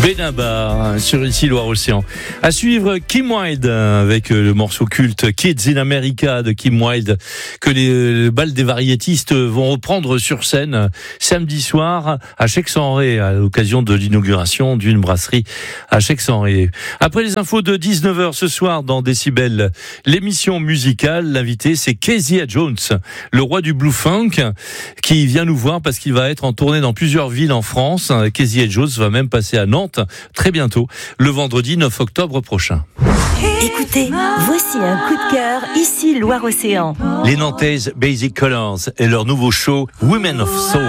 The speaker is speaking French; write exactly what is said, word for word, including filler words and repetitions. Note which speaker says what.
Speaker 1: Benabar sur ici Loire-Océan. À suivre Kim Wilde avec le morceau culte Kids in America de Kim Wilde que les, les balles des variétistes vont reprendre sur scène samedi soir à Checks-en-Ré à l'occasion de l'inauguration d'une brasserie à Checks-en-Ré. Après les infos de dix-neuf heures ce soir dans Décibel, l'émission musicale, l'invité c'est Kezia Jones, le roi du Blue Funk, qui vient nous voir parce qu'il va être en tournée dans plusieurs villes en France. Kezia Jones va même passer à Nantes très bientôt, le vendredi neuf octobre prochain.
Speaker 2: Écoutez, voici un coup de cœur, ici Loire-Océan.
Speaker 1: Les Nantaises Basic Colors et leur nouveau show Women of Soul.